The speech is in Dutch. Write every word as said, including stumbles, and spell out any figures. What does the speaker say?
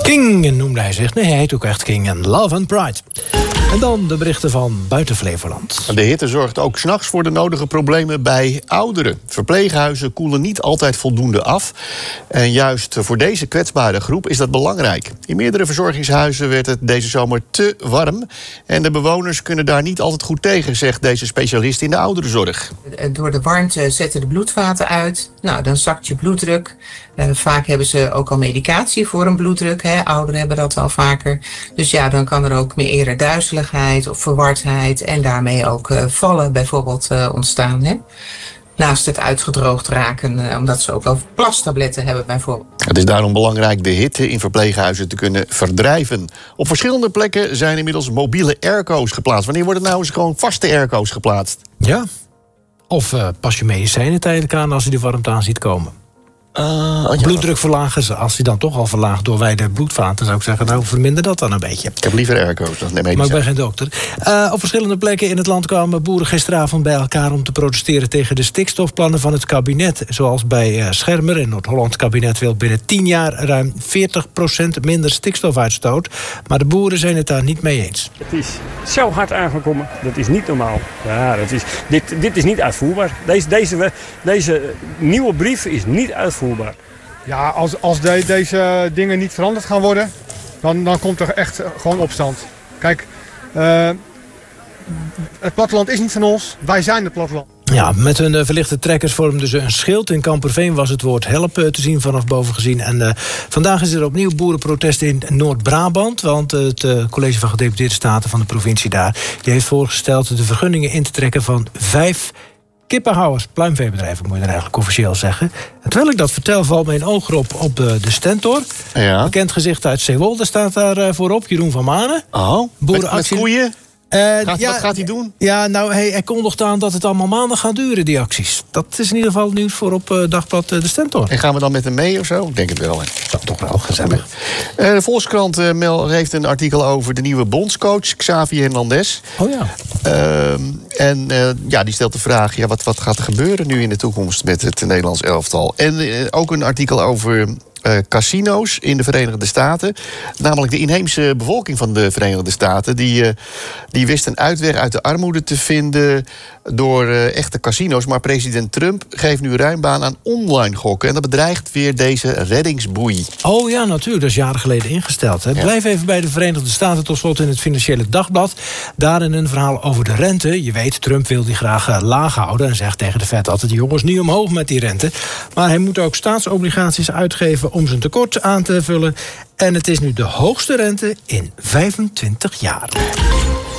King noemde hij zich. Nee, hij heet ook echt King en Love and Pride. En dan de berichten van buiten Flevoland. De hitte zorgt ook 's nachts voor de nodige problemen bij ouderen. Verpleeghuizen koelen niet altijd voldoende af. En juist voor deze kwetsbare groep is dat belangrijk. In meerdere verzorgingshuizen werd het deze zomer te warm. En de bewoners kunnen daar niet altijd goed tegen, zegt deze specialist in de ouderenzorg. Door de warmte zetten de bloedvaten uit. Nou, dan zakt je bloeddruk. Uh, vaak hebben ze ook al medicatie voor een bloeddruk. Hè. Ouderen hebben dat al vaker. Dus ja, dan kan er ook meer eerder duizeligheid of verwardheid en daarmee ook uh, vallen bijvoorbeeld uh, ontstaan. Hè. Naast het uitgedroogd raken, uh, omdat ze ook wel plastabletten hebben bijvoorbeeld. Het is daarom belangrijk de hitte in verpleeghuizen te kunnen verdrijven. Op verschillende plekken zijn inmiddels mobiele airco's geplaatst. Wanneer worden nou eens gewoon vaste airco's geplaatst? Ja, of uh, pas je medicijnen tijdelijk aan als je de warmte aan ziet komen. Uh, ja. Bloeddruk verlagen ze. Als die dan toch al verlaagt door wijde bloedvaten, zou ik zeggen, nou verminder dat dan een beetje. Ik heb liever airco's dan medicijn. Maar ik ben geen dokter. Uh, op verschillende plekken in het land kwamen boeren gisteravond bij elkaar om te protesteren tegen de stikstofplannen van het kabinet. Zoals bij uh, Schermer in Noord-Holland. Het kabinet wil binnen tien jaar ruim veertig procent minder stikstofuitstoot. Maar de boeren zijn het daar niet mee eens. Het is zo hard aangekomen. Dat is niet normaal. Ja, dat is, dit, dit is niet uitvoerbaar. Deze, deze, deze nieuwe brief is niet uitvoerbaar. Ja, als, als de, deze dingen niet veranderd gaan worden, dan, dan komt er echt gewoon opstand. Kijk, uh, het platteland is niet van ons, wij zijn het platteland. Ja, met hun uh, verlichte trekkers vormden ze een schild. In Kamperveen was het woord help uh, te zien vanaf boven gezien. En uh, vandaag is er opnieuw boerenprotest in Noord-Brabant. Want uh, het uh, college van gedeputeerde staten van de provincie daar, die heeft voorgesteld de vergunningen in te trekken van vijf kippenhouders, pluimveebedrijven moet je er eigenlijk officieel zeggen. En terwijl ik dat vertel, valt mijn oog erop op de, de Stentor. Ja. Bekend gezicht uit Zeewolde staat daar uh, voorop. Jeroen van Manen. Oh, met, met koeien? Uh, gaat, ja, wat gaat hij doen? Ja, nou, hij, hij kondigt aan dat het allemaal maanden gaat duren, die acties. Dat is in ieder geval nieuws voor op uh, dagblad uh, de Stentor. En gaan we dan met hem mee of zo? Ik denk het wel. Hè. Dat toch wel gezellig. Uh, de Volkskrant uh, Mel heeft een artikel over de nieuwe bondscoach, Xavi Hernandez. Oh ja. Uh, en uh, ja, die stelt de vraag, ja, wat, wat gaat er gebeuren nu in de toekomst met het Nederlands elftal? En uh, ook een artikel over Uh, casino's in de Verenigde Staten. Namelijk de inheemse bevolking van de Verenigde Staten. Die, uh, die wist een uitweg uit de armoede te vinden door uh, echte casino's. Maar president Trump geeft nu ruim baan aan online gokken. En dat bedreigt weer deze reddingsboei. Oh ja, natuurlijk. Dat is jaren geleden ingesteld. Hè. Ja. Blijf even bij de Verenigde Staten tot slot in het Financiële Dagblad. Daarin een verhaal over de rente. Je weet, Trump wil die graag uh, laag houden. En zegt tegen de Fed altijd, jongens, niet omhoog met die rente. Maar hij moet ook staatsobligaties uitgeven om zijn tekort aan te vullen. En het is nu de hoogste rente in vijfentwintig jaar.